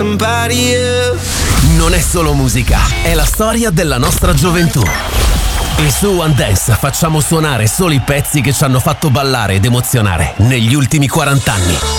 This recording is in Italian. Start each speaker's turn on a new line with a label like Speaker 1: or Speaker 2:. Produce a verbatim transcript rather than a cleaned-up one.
Speaker 1: Non è solo musica, è la storia della nostra gioventù. E su One Dance facciamo suonare solo i pezzi che ci hanno fatto ballare ed emozionare negli ultimi quaranta anni.